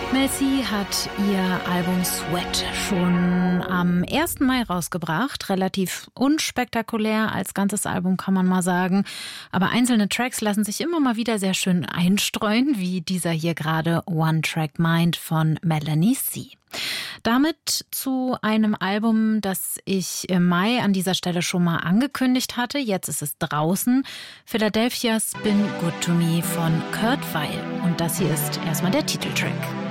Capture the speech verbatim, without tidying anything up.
Mel C hat ihr Album Sweat schon am ersten Mai rausgebracht. Relativ unspektakulär als ganzes Album, kann man mal sagen. Aber einzelne Tracks lassen sich immer mal wieder sehr schön einstreuen, wie dieser hier gerade One Track Mind von Melanie C. Damit zu einem Album, das ich im Mai an dieser Stelle schon mal angekündigt hatte. Jetzt ist es draußen. Philadelphia's Been Good to Me von Kurt Weill. Und das hier ist erstmal der Titeltrack.